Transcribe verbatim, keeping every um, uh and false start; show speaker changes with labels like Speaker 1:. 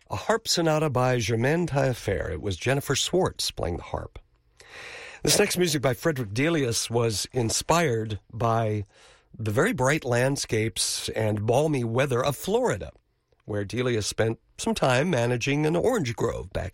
Speaker 1: a harp sonata by Germaine Taillefer. It was Jennifer Swartz playing the harp. This next music by Frederick Delius was inspired by the very bright landscapes and balmy weather of Florida, where Delius spent some time managing an orange grove back